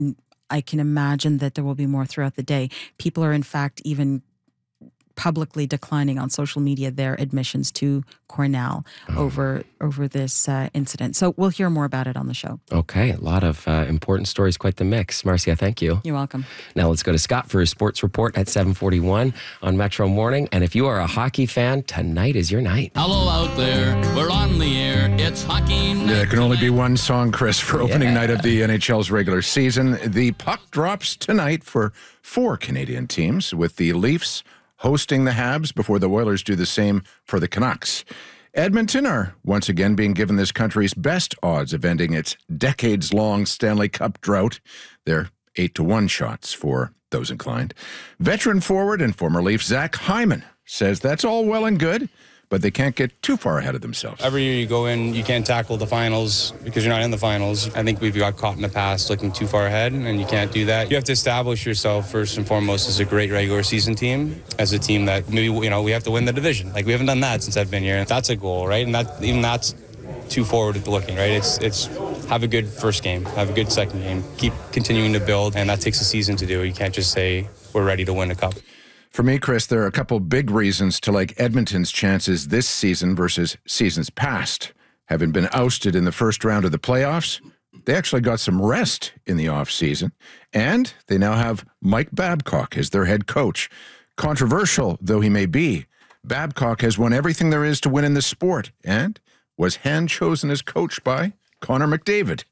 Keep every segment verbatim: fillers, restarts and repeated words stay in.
I can imagine that there will be more throughout the day. People are, in fact, even publicly declining on social media their admissions to Cornell oh. over over this uh, incident. So we'll hear more about it on the show. Okay, a lot of uh, important stories, quite the mix. Marcia, thank you. You're welcome. Now let's go to Scott for his sports report at seven forty-one on Metro Morning. And if you are a hockey fan, tonight is your night. Hello out there. We're on the air. It's hockey night. There can only be one song, Chris, for opening yeah. night of the N H L's regular season. The puck drops tonight for four Canadian teams, with the Leafs hosting the Habs before the Oilers do the same for the Canucks. Edmonton are once again being given this country's best odds of ending its decades-long Stanley Cup drought. They're eight to one shots for those inclined. Veteran forward and former Leaf Zach Hyman says that's all well and good, but they can't get too far ahead of themselves. Every year you go in, you can't tackle the finals because you're not in the finals. I think we've got caught in the past looking too far ahead, and you can't do that. You have to establish yourself first and foremost as a great regular season team, as a team that maybe, you know, we have to win the division. Like, we haven't done that since I've been here. That's a goal, right? And that even that's too forward looking, right? It's it's have a good first game, have a good second game, keep continuing to build, and that takes a season to do. You can't just say we're ready to win a cup. For me, Chris, there are a couple big reasons to like Edmonton's chances this season versus seasons past. Having been ousted in the first round of the playoffs, they actually got some rest in the offseason, and they now have Mike Babcock as their head coach. Controversial though he may be, Babcock has won everything there is to win in the sport and was hand-chosen as coach by Connor McDavid.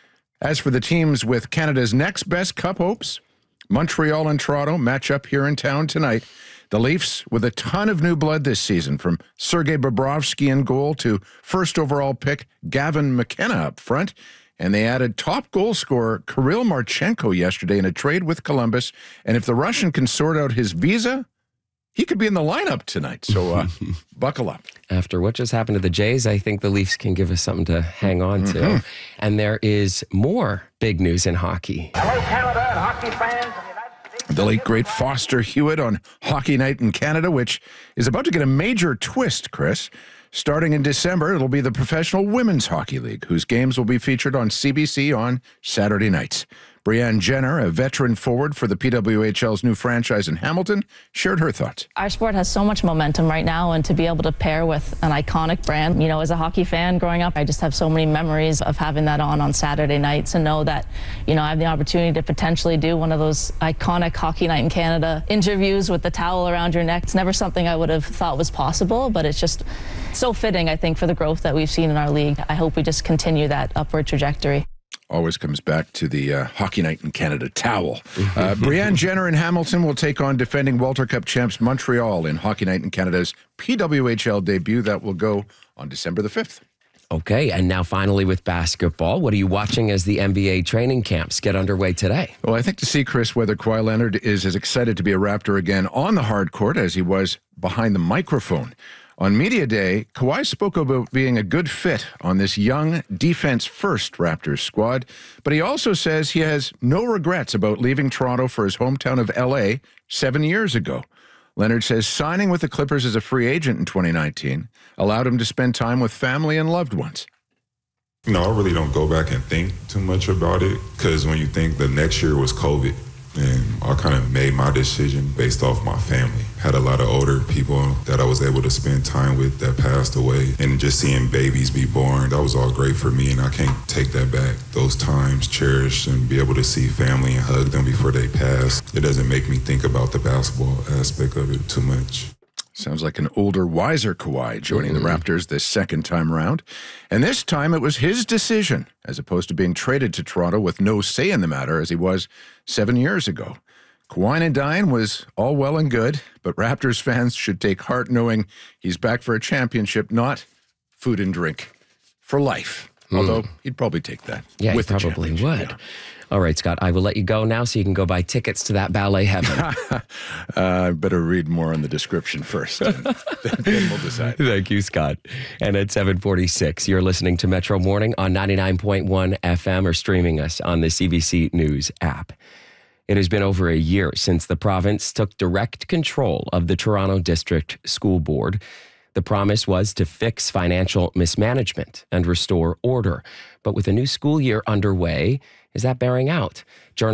As for the teams with Canada's next best cup hopes, Montreal and Toronto match up here in town tonight. The Leafs with a ton of new blood this season, from Sergei Bobrovsky in goal to first overall pick Gavin McKenna up front. And they added top goal scorer Kirill Marchenko yesterday in a trade with Columbus. And if the Russian can sort out his visa, he could be in the lineup tonight. So uh, buckle up. After what just happened to the Jays, I think the Leafs can give us something to hang on to. Mm-hmm. And there is more big news in hockey. Hello, Canada and hockey fans. The late, great Foster Hewitt on Hockey Night in Canada, which is about to get a major twist, Chris. Starting in December, it'll be the Professional Women's Hockey League, whose games will be featured on C B C on Saturday nights. Brianne Jenner, a veteran forward for the P W H L's new franchise in Hamilton, shared her thoughts. Our sport has so much momentum right now, and to be able to pair with an iconic brand, you know, as a hockey fan growing up, I just have so many memories of having that on on Saturday nights, and know that, you know, I have the opportunity to potentially do one of those iconic Hockey Night in Canada interviews with the towel around your neck. It's never something I would have thought was possible, but it's just so fitting, I think, for the growth that we've seen in our league. I hope we just continue that upward trajectory. Always comes back to the uh, Hockey Night in Canada towel. Uh, Brianne Jenner in Hamilton will take on defending Walter Cup champs Montreal in Hockey Night in Canada's P W H L debut. That will go on December the fifth. Okay, and now finally with basketball, what are you watching as the N B A training camps get underway today? Well, I think to see, Chris, whether Kawhi Leonard is as excited to be a Raptor again on the hard court as he was behind the microphone. On Media Day, Kawhi spoke about being a good fit on this young, defense-first Raptors squad, but he also says he has no regrets about leaving Toronto for his hometown of L A seven years ago. Leonard says signing with the Clippers as a free agent in twenty nineteen allowed him to spend time with family and loved ones. You know, I really don't go back and think too much about it, because when you think the next year was COVID, and I kind of made my decision based off my family. Had a lot of older people that I was able to spend time with that passed away, and just seeing babies be born, that was all great for me, and I can't take that back. Those times cherished, and be able to see family and hug them before they pass, it doesn't make me think about the basketball aspect of it too much. Sounds like an older, wiser Kawhi joining mm-hmm. the Raptors this second time around. And this time it was his decision, as opposed to being traded to Toronto with no say in the matter as he was seven years ago. Kawhi and dine was all well and good, but Raptors fans should take heart knowing he's back for a championship, not food and drink, for life. Mm. Although he'd probably take that. Yeah, with he probably would. Yeah. All right, Scott, I will let you go now so you can go buy tickets to that ballet heaven. uh, I better read more on the description first, and then, then we'll decide. Thank you, Scott. And at seven forty-six, you're listening to Metro Morning on ninety-nine point one F M or streaming us on the C B C News app. It has been over a year since the province took direct control of the Toronto District School Board. The promise was to fix financial mismanagement and restore order. But with a new school year underway, is that bearing out?